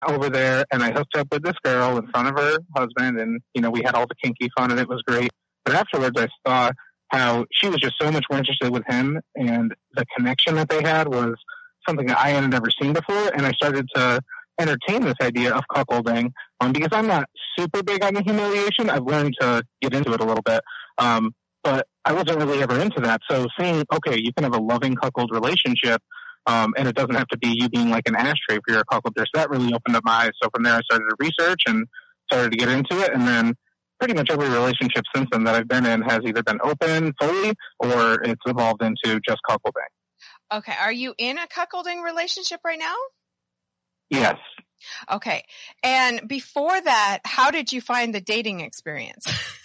over there and I hooked up with this girl in front of her husband, and, we had all the kinky fun and it was great. But afterwards I saw how she was just so much more interested with him, and the connection that they had was something that I had never seen before. And I started to entertain this idea of cuckolding, because I'm not super big on the humiliation. I've learned to get into it a little bit. But I wasn't really ever into that. So seeing, okay, you can have a loving cuckold relationship, and it doesn't have to be you being like an ashtray for your cuckold. That really opened up my eyes. So from there, I started to research and started to get into it. And then pretty much every relationship since then that I've been in has either been open fully or it's evolved into just cuckolding. Okay. Are you in a cuckolding relationship right now? Yes. Okay. And before that, how did you find the dating experience?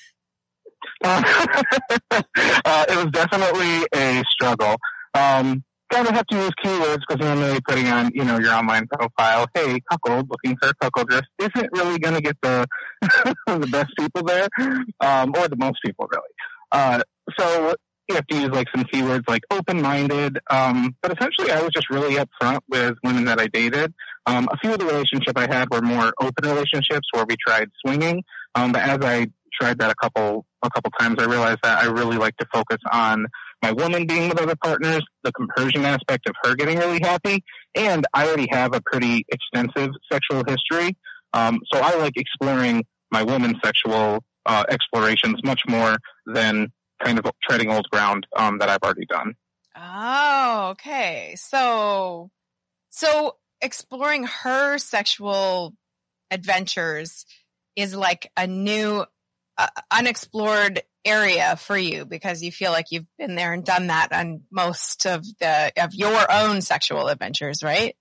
It was definitely a struggle. Kind of have to use keywords because normally putting on, your online profile, hey, cuckold, looking for a cuckoldress, isn't really going to get the the best people there, or the most people really. So you have to use like some keywords like open-minded. But essentially, I was just really upfront with women that I dated. A few of the relationships I had were more open relationships where we tried swinging. But as I tried that a couple times, I realized that I really like to focus on my woman being with other partners, the compersion aspect of her getting really happy, and I already have a pretty extensive sexual history. So I like exploring my woman's sexual explorations much more than kind of treading old ground that I've already done. Oh, okay. So exploring her sexual adventures is like a new unexplored area for you because you feel like you've been there and done that on most of your own sexual adventures, right?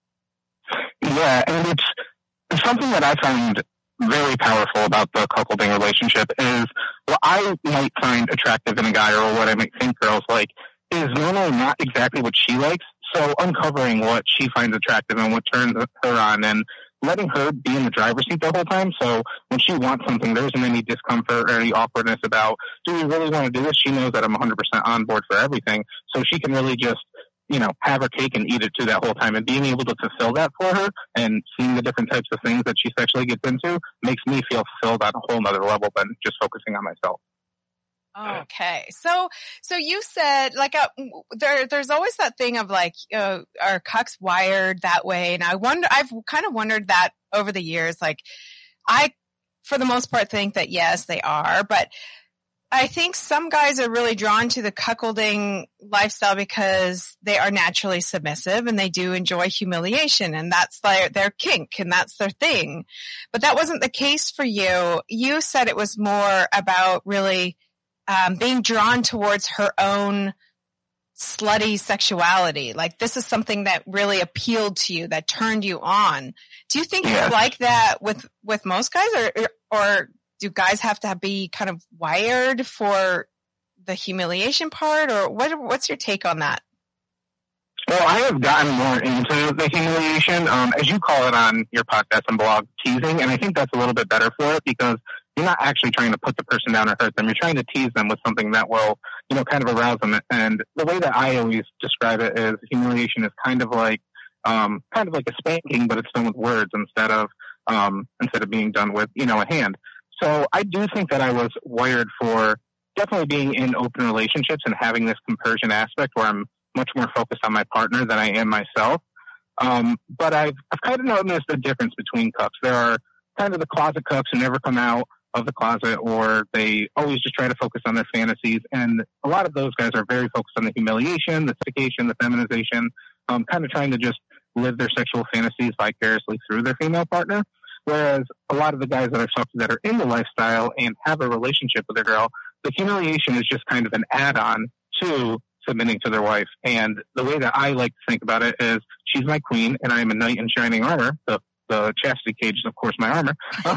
Yeah, and it's something that I find very powerful about the cuckolding relationship is what I might find attractive in a guy or what I might think girls like is normally not exactly what she likes. So uncovering what she finds attractive and what turns her on and letting her be in the driver's seat the whole time. So when she wants something, there isn't any discomfort or any awkwardness about, do we really want to do this? She knows that I'm 100% on board for everything. So she can really just, have her cake and eat it too that whole time. And being able to fulfill that for her and seeing the different types of things that she sexually gets into makes me feel fulfilled on a whole nother level than just focusing on myself. Okay. So you said like, there's always that thing of like, are cucks wired that way? And I've kind of wondered that over the years. Like I, for the most part, think that yes, they are, but I think some guys are really drawn to the cuckolding lifestyle because they are naturally submissive and they do enjoy humiliation and that's their kink and that's their thing. But that wasn't the case for you. You said it was more about really being drawn towards her own slutty sexuality. Like this is something that really appealed to you, that turned you on. Do you think it's like that with most guys or do guys have to be kind of wired for the humiliation part or what's your take on that? Well, I have gotten more into the humiliation, as you call it on your podcast and blog, teasing, and I think that's a little bit better for it because you're not actually trying to put the person down or hurt them. You're trying to tease them with something that will, kind of arouse them. And the way that I always describe it is humiliation is kind of like a spanking, but it's done with words instead of being done with, a hand. So I do think that I was wired for definitely being in open relationships and having this compersion aspect where I'm much more focused on my partner than I am myself. But I've kind of noticed the difference between cucks. There are kind of the closet cucks who never come out of the closet or they always just try to focus on their fantasies. And a lot of those guys are very focused on the humiliation, the sophistication, the feminization, kind of trying to just live their sexual fantasies vicariously through their female partner. Whereas a lot of the guys that I've talked to that are in the lifestyle and have a relationship with a girl, the humiliation is just kind of an add-on to submitting to their wife. And the way that I like to think about it is she's my queen and I am a knight in shining armor. The chastity cage is, of course, my armor.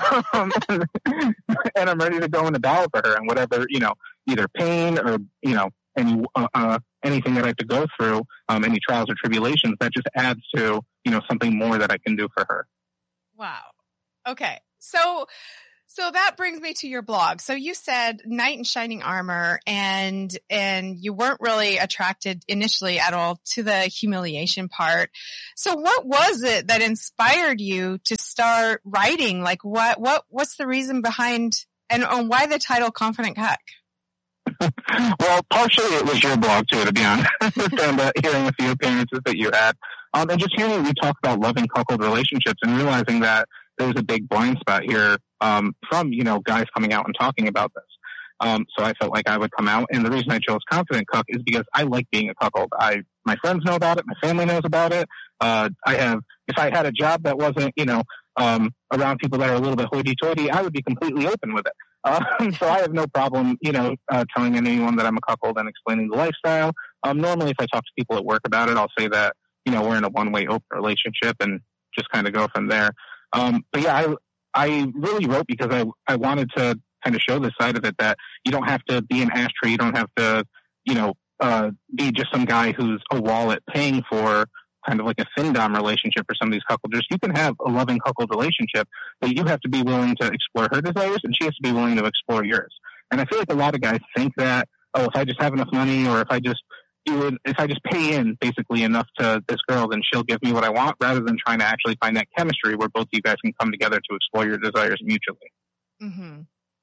And I'm ready to go into battle for her and whatever, either pain or, anything that I have to go through, any trials or tribulations, that just adds to, something more that I can do for her. Wow. Okay. So So that brings me to your blog. So you said knight in shining armor, and you weren't really attracted initially at all to the humiliation part. So what was it that inspired you to start writing? Like what's the reason behind, and why the title Confident Cuck? Well, partially it was your blog too, to be honest, and hearing a few appearances that you had, and just hearing you talk about loving cuckold relationships and realizing that there's a big blind spot here from, guys coming out and talking about this. So I felt like I would come out, and the reason I chose Confident Cuck is because I like being a cuckold. My friends know about it, my family knows about it. If I had a job that wasn't, around people that are a little bit hoity-toity, I would be completely open with it. So I have no problem, telling anyone that I'm a cuckold and explaining the lifestyle. Normally, if I talk to people at work about it, I'll say that, we're in a one-way open relationship and just kind of go from there. But yeah, I really wrote because I wanted to kind of show this side of it, that you don't have to be an ashtray. You don't have to, be just some guy who's a wallet paying for kind of like a fin-dom relationship for some of these cuckolders. You can have a loving cuckold relationship, but you have to be willing to explore her desires, and she has to be willing to explore yours. And I feel like a lot of guys think that, if I just have enough money, or if I just pay in basically enough to this girl, then she'll give me what I want, rather than trying to actually find that chemistry where both you guys can come together to explore your desires mutually. Mm-hmm.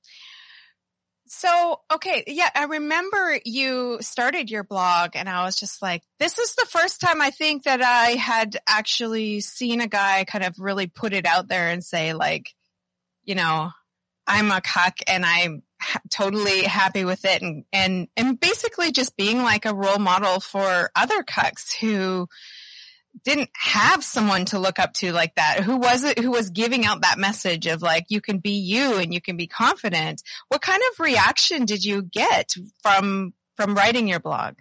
So, okay. Yeah. I remember you started your blog, and I was just like, this is the first time I think that I had actually seen a guy kind of really put it out there and say, like, I'm a cuck and I'm totally happy with it. And basically just being like a role model for other cucks who didn't have someone to look up to like that, who was giving out that message of like, you can be you and you can be confident. What kind of reaction did you get from writing your blog?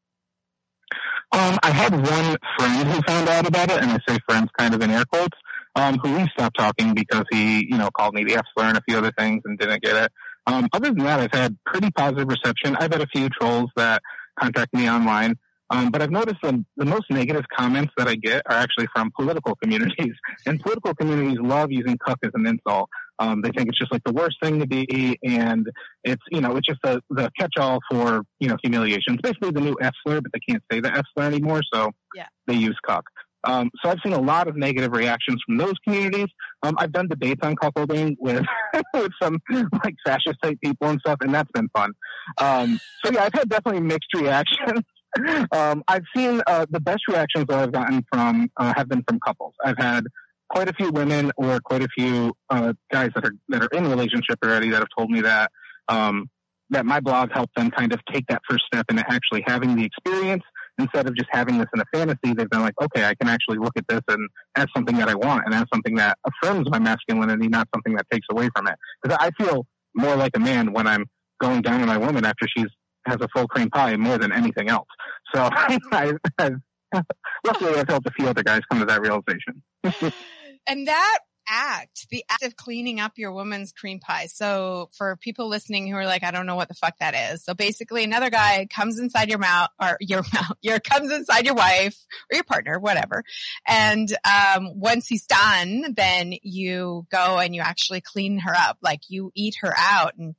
I had one friend who found out about it, and I say friends kind of in air quotes, who we stopped talking because he, called me the F slur and a few other things and didn't get it. Other than that, I've had pretty positive reception. I've had a few trolls that contact me online. But I've noticed the most negative comments that I get are actually from political communities. And political communities love using cuck as an insult. They think it's just like the worst thing to be, and it's, it's just the catch-all for, humiliation. It's basically the new F slur, but they can't say the F slur anymore, so yeah, they use cuck. So I've seen a lot of negative reactions from those communities. I've done debates on cuckolding with some like fascist type people and stuff, and that's been fun. So yeah, I've had definitely mixed reactions. I've seen the best reactions that I've gotten from have been from couples. I've had quite a few women or quite a few guys that are in a relationship already that have told me that that my blog helped them kind of take that first step into actually having the experience. Instead of just having this in a fantasy, they've been like, okay, I can actually look at this and as something that I want, and as something that affirms my masculinity, not something that takes away from it. Because I feel more like a man when I'm going down on my woman after she's has a full cream pie more than anything else. So luckily I've helped a few other guys come to that realization. And that the act of cleaning up your woman's cream pie. So for people listening who are like, I don't know what the fuck that is. So basically another guy comes inside your mouth, or comes inside your wife or your partner, whatever. And, once he's done, then you go and you actually clean her up. Like you eat her out. And,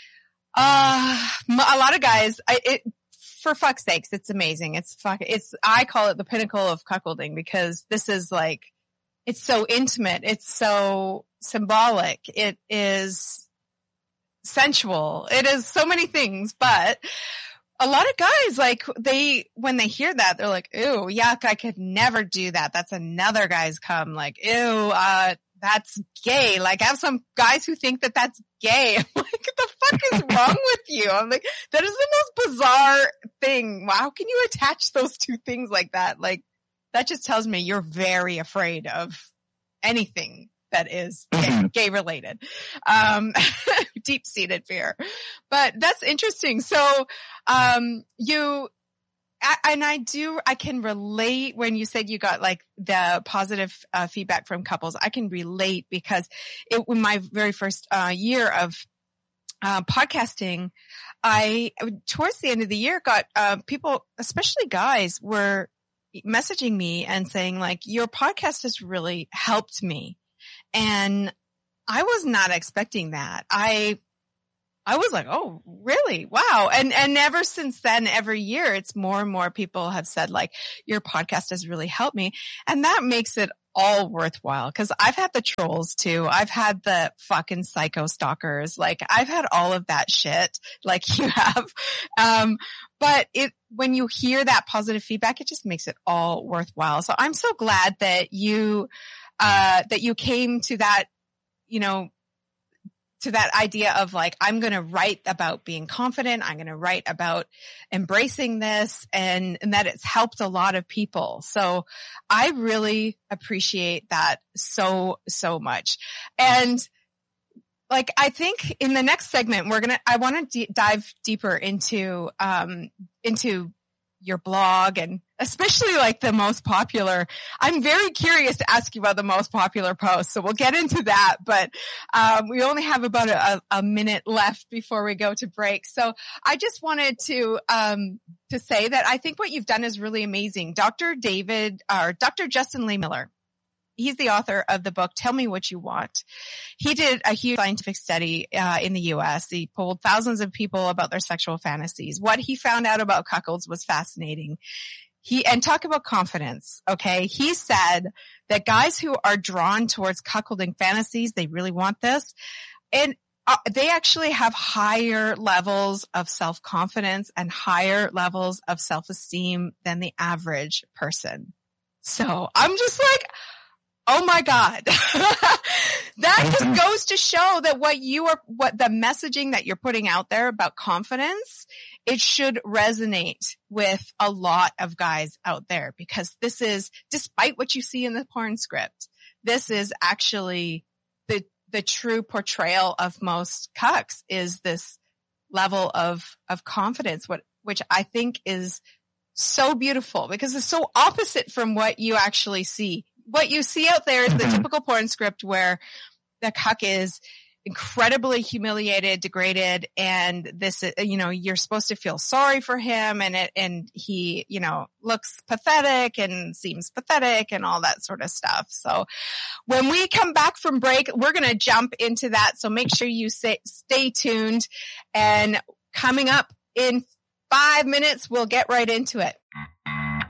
a lot of guys, for fuck's sakes, it's amazing. I call it the pinnacle of cuckolding, because this is like, it's so intimate. It's so symbolic. It is sensual. It is so many things, but a lot of guys, like when they hear that, they're like, ew, yuck, I could never do that. That's another guy's cum. Like, ew, that's gay. Like I have some guys who think that that's gay. I'm like, what the fuck is wrong with you? I'm like, that is the most bizarre thing. How can you attach those two things like that? Like, that just tells me you're very afraid of anything that is gay related. Deep-seated fear. But that's interesting. So, I can relate when you said you got like the positive feedback from couples. I can relate because in my very first year of podcasting, towards the end of the year, got people, especially guys, were messaging me and saying like, your podcast has really helped me. And I was not expecting that. I was like, oh, really? Wow. And ever since then, every year, it's more and more people have said like, your podcast has really helped me. And that makes it all worthwhile. Cause I've had the trolls too. I've had the fucking psycho stalkers. Like I've had all of that shit like you have. But when you hear that positive feedback, it just makes it all worthwhile. So I'm so glad that you came to that, to that idea of like, I'm going to write about being confident. I'm going to write about embracing this and that it's helped a lot of people. So I really appreciate that so, so much. And like, I think in the next segment, I want to dive deeper into your blog and especially like the most popular. I'm very curious to ask you about the most popular post. So we'll get into that, but, we only have about a minute left before we go to break. So I just wanted to say that I think what you've done is really amazing. Dr. Justin Lee Miller. He's the author of the book, Tell Me What You Want. He did a huge scientific study in the U.S. He polled thousands of people about their sexual fantasies. What he found out about cuckolds was fascinating. And talk about confidence, okay? He said that guys who are drawn towards cuckolding fantasies, they really want this, and they actually have higher levels of self-confidence and higher levels of self-esteem than the average person. So I'm just like, oh my God. That just goes to show that what the messaging that you're putting out there about confidence, it should resonate with a lot of guys out there, because this is, despite what you see in the porn script, this is actually the true portrayal of most cucks, is this level of confidence, which I think is so beautiful, because it's so opposite from what you actually see. What you see out there is the typical porn script where the cuck is incredibly humiliated, degraded, and this, you're supposed to feel sorry for him, and he, looks pathetic and seems pathetic and all that sort of stuff. So when we come back from break, we're going to jump into that. So make sure you stay tuned, and coming up in 5 minutes, we'll get right into it.